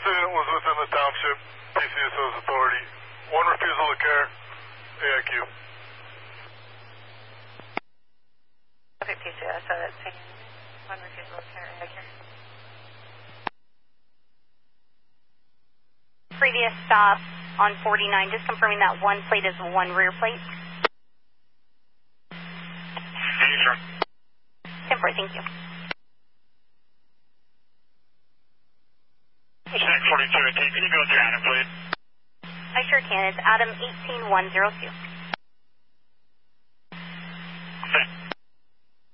incident was within the township, PCSO's authority. One refusal of care, AIQ. Okay, PCSO, that's taking one refusal of care, AIQ. Previous stop on 49, just confirming that one plate is one rear plate. Yes, sir. 10-4, thank you. 642, can you go to Adam, please? I sure can. It's Adam 18102.